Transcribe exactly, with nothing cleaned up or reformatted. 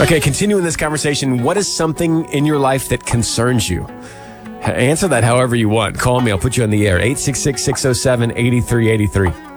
Okay, continuing this conversation, what is something in your life that concerns you? Answer that however you want. Call me. I'll put you on the air. eight six six, six oh seven, eight three eight three.